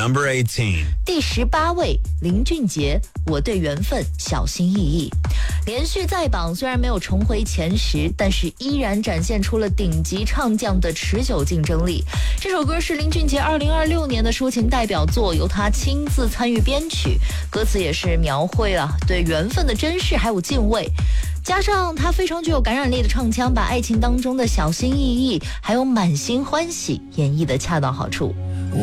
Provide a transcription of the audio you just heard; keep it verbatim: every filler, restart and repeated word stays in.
Number eighteen. 第十八位，林俊杰，我对缘分小心翼翼。连续在榜，虽然没有重回前十，但是依然展现出了顶级唱将的持久竞争力。这首歌是林俊杰二零二六年的抒情代表作，由他亲自参与编曲，歌词也是描绘了对缘分的珍视还有敬畏。加上他非常具有感染力的唱腔，把爱情当中的小心翼翼还有满心欢喜演绎得恰到好处。